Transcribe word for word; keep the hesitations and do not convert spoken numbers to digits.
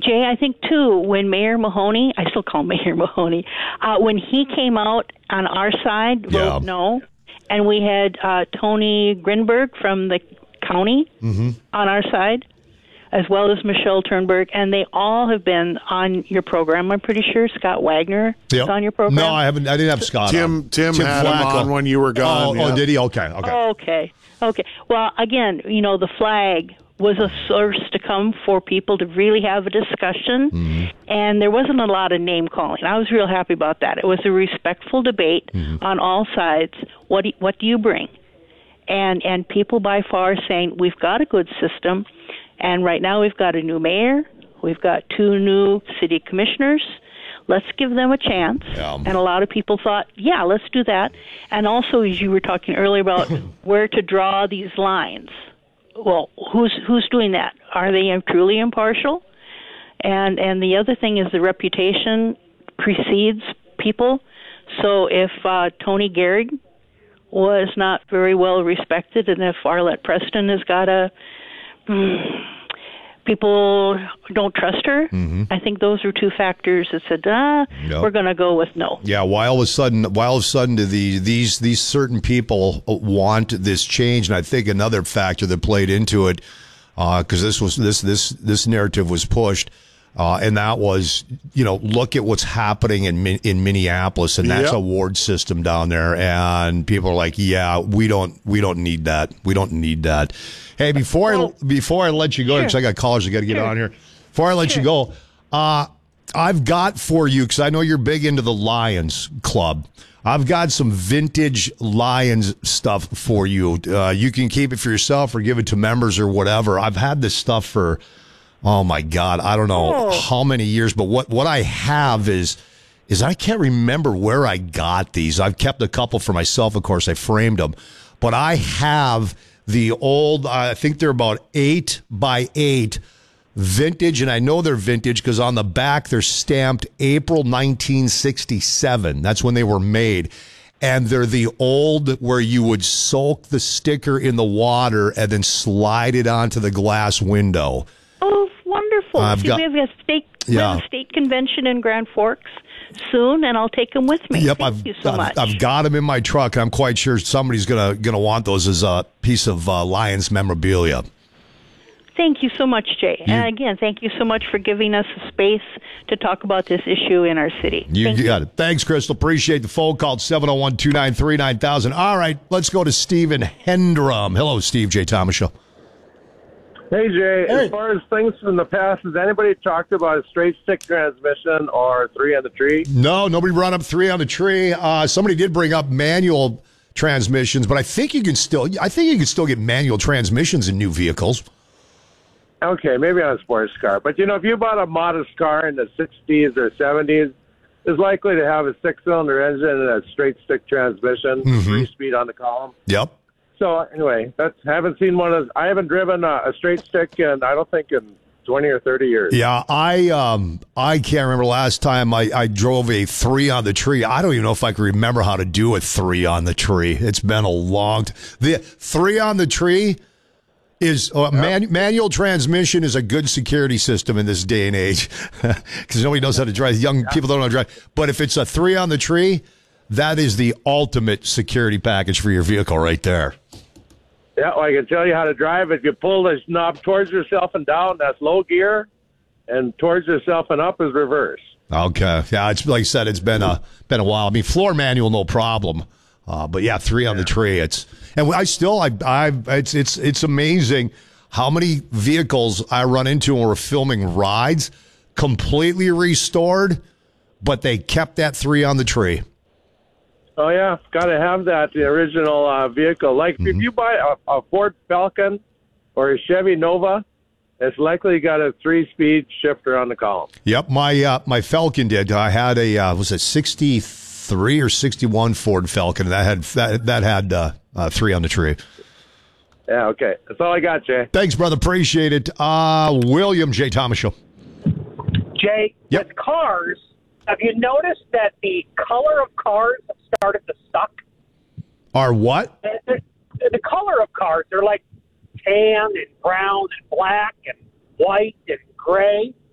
Jay, I think, too, when Mayor Mahoney, I still call him Mayor Mahoney, uh, when he came out on our side, vote Yeah. no, and we had uh, Tony Grinberg from the county mm-hmm. on our side, as well as Michelle Turnberg, and they all have been on your program. I'm pretty sure Scott Wagner Yep. is on your program. No, I haven't. I didn't have Scott Tim, on. Tim Tim had him Flacco. on when you were gone. Oh, oh, yeah. did he? Okay, okay. Okay. Okay. Well, again, you know, the flag was a source to come for people to really have a discussion, mm-hmm. and there wasn't a lot of name calling. I was real happy about that. It was a respectful debate mm-hmm. on all sides. What do, what do you bring? And and people by far saying we've got a good system, and right now we've got a new mayor, we've got two new city commissioners. Let's give them a chance. Yeah. And a lot of people thought, yeah, let's do that. And also, as you were talking earlier about where to draw these lines. Well, who's who's doing that? Are they truly impartial? And and the other thing is the reputation precedes people. So if uh, Tony Gehrig was not very well respected, and if Arlette Preston has got a mm, people don't trust her, mm-hmm. I think those are two factors that said, ah, Yep. we're going to go with no. Yeah, why all of a sudden, why all of a sudden do the, these these certain people want this change? And I think another factor that played into it, because uh, this was this this this narrative was pushed, uh, and that was, you know, look at what's happening in in Minneapolis, and that's Yep. a ward system down there, and people are like, yeah, we don't we don't need that, we don't need that. Hey, before Well, I before I let you go, sure. because I got callers, I got to get Sure. on here. Before I let Sure. you go, uh, I've got for you, because I know you're big into the Lions Club. I've got some vintage Lions stuff for you. Uh, you can keep it for yourself or give it to members or whatever. I've had this stuff for, oh my God, I don't know Oh. how many years, but what, what I have is, is I can't remember where I got these. I've kept a couple for myself, of course. I framed them, but I have the old, I think they're about eight by eight vintage, and I know they're vintage because on the back they're stamped April nineteen sixty-seven. That's when they were made. And they're the old where you would soak the sticker in the water and then slide it onto the glass window. Oh, wonderful. I've See, got- we have a state, we have Yeah. a state convention in Grand Forks soon, and I'll take them with me. Yep, Thank I've, you so I've, much. I've got them in my truck. I'm quite sure somebody's gonna gonna want those as a piece of uh, Lions memorabilia. Thank you so much, Jay. You- and again, thank you so much for giving us a space to talk about this issue in our city. You Thank got it. Thanks, Crystal. Appreciate the phone call. seven oh one, two nine three, nine thousand. All right, let's go to Stephen Hendrum. Hello, Steve J. Thomas Show. Hey, Jay, Hey. as far as things from the past, has anybody talked about a straight stick transmission or three on the tree? No, nobody brought up three on the tree. Uh, somebody did bring up manual transmissions, but I think you can still, I think you can still get manual transmissions in new vehicles. Okay, maybe on a sports car. But, you know, if you bought a modest car in the sixties or seventies, it's likely to have a six-cylinder engine and a straight stick transmission, Mhm. three-speed on the column. Yep. So, anyway, that's haven't seen one of, I haven't driven a, a straight stick in, I don't think, in twenty or thirty years. Yeah, I um I can't remember last time I, I drove a three on the tree. I don't even know if I can remember how to do a three on the tree. It's been a long t- the three on the tree is uh, man, manual transmission is a good security system in this day and age because nobody knows how to drive. Young people don't know how to drive. But if it's a three on the tree, that is the ultimate security package for your vehicle right there. Yeah, well, I can tell you how to drive it. You pull the knob towards yourself and down, that's low gear, and towards yourself and up is reverse. Okay, yeah, it's like I said, it's been a been a while. I mean, floor manual, no problem, uh, but yeah, three on the tree. It's and I still, I, I, it's it's it's amazing how many vehicles I run into when we're filming rides, completely restored, but they kept that three on the tree. Oh, yeah, got to have that, the original uh, vehicle. Like, Mm-hmm. if you buy a, a Ford Falcon or a Chevy Nova, it's likely got a three-speed shifter on the column. Yep, my uh, my Falcon did. I had a uh, was it sixty-three or sixty-one Ford Falcon that had that that had uh, uh, three on the tree. Yeah, okay. That's all I got, Jay. Thanks, brother. Appreciate it. Uh, William J. Thomas Show. Jay, Yep. with cars, have you noticed that the color of cars have started to suck? Are what? The, the, the color of cars, they're like tan and brown and black and white and gray.